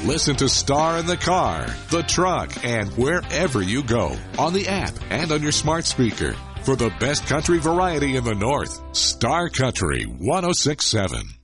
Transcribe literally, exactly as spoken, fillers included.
Listen to Star in the car, the truck, and wherever you go on the app and on your smart speaker. For the best country variety in the North, Star Country one oh six point seven.